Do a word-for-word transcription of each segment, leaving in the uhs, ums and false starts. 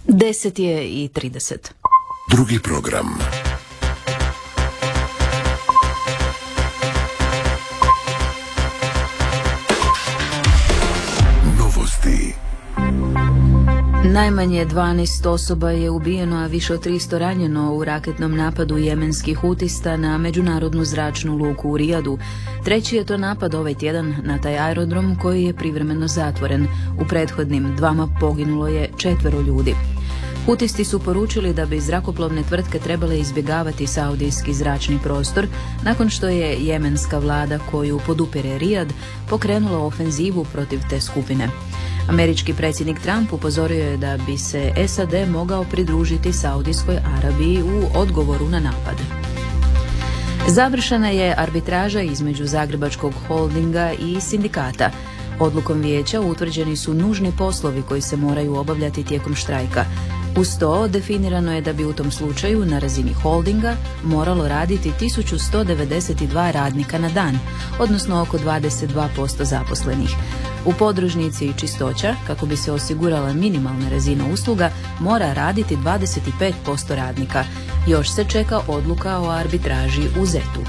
Deset je i trideset. Drugi program. Novosti. Najmanje dvanaest osoba je ubijeno, a više od tristo ranjeno u raketnom napadu jemenskih hutista na međunarodnu zračnu luku u Rijadu. Treći je to napad ovaj tjedan na taj aerodrom koji je privremeno zatvoren. U prethodnim dvama poginulo je četvero ljudi. Hutisti su poručili da bi zrakoplovne tvrtke trebale izbjegavati saudijski zračni prostor nakon što je jemenska vlada koju podupire Rijad pokrenula ofenzivu protiv te skupine. Američki predsjednik Trump upozorio je da bi se S A D mogao pridružiti Saudijskoj Arabiji u odgovoru na napad. Završena je arbitraža između Zagrebačkog holdinga i sindikata. Odlukom vijeća utvrđeni su nužni poslovi koji se moraju obavljati tijekom štrajka. Uz to definirano je da bi u tom slučaju na razini holdinga moralo raditi tisuću sto devedeset dva radnika na dan, odnosno oko dvadeset dva posto zaposlenih. U podružnici i čistoća, kako bi se osigurala minimalna razina usluga, mora raditi dvadeset pet posto radnika. Još se čeka odluka o arbitraži u zetu.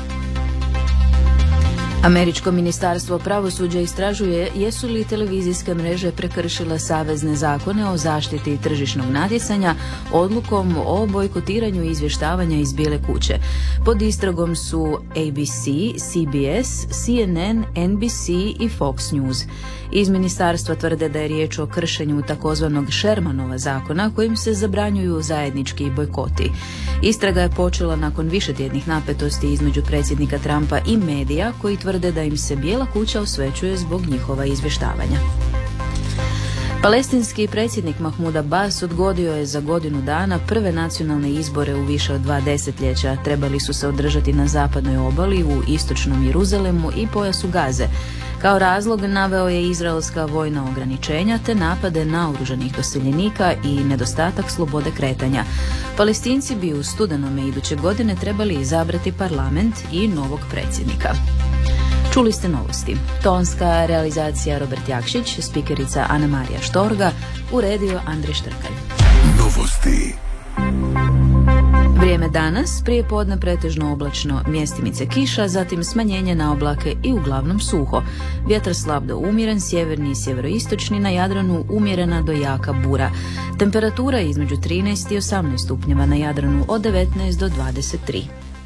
Američko ministarstvo pravosuđa istražuje jesu li televizijske mreže prekršile savezne zakone o zaštiti tržišnog natjecanja odlukom o bojkotiranju izvještavanja iz Bijele kuće. Pod istragom su A B C, C B S, C N N, N B C i Fox News. Iz ministarstva tvrde da je riječ o kršenju takozvanog Shermanova zakona kojim se zabranjuju zajednički bojkoti. Istraga je počela nakon višetjednih napetosti između predsjednika Trumpa i medija koji tvrde da im se Bijela kuća osvećuje zbog njihova izvještavanja. Palestinski predsjednik Mahmud Abbas odgodio je za godinu dana prve nacionalne izbore u više od dva desetljeća. Trebali su se održati na zapadnoj obali, u istočnom Jeruzalemu i pojasu Gaze. Kao razlog naveo je izraelska vojna ograničenja te napade naoružanih doseljenika i nedostatak slobode kretanja. Palestinci bi u studenome iduće godine trebali izabrati parlament i novog predsjednika. Čuli ste novosti. Tonska realizacija Robert Jakšić, spikerica Ana Marija Štorga, uredio Andrej Štrkalj. Novosti. Vrijeme danas, prije podne pretežno oblačno, mjestimice kiša, zatim smanjenje na oblake i uglavnom suho. Vjetar slab do umjeren, sjeverni i sjeveroistočni, na Jadranu umjerena do jaka bura. Temperatura između trinaest i osamnaest stupnjeva, na Jadranu od devetnaest do dvadeset tri.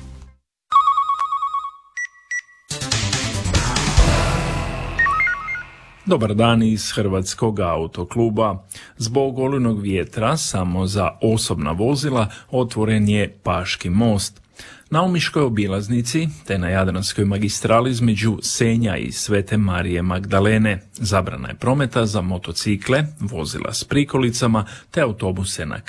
Dobar dan iz Hrvatskog autokluba. Zbog olujnog vjetra samo za osobna vozila otvoren je Paški most. Na Omiškoj obilaznici te na Jadranskoj magistrali između Senja i Svete Marije Magdalene zabrana je prometa za motocikle, vozila s prikolicama te autobuse na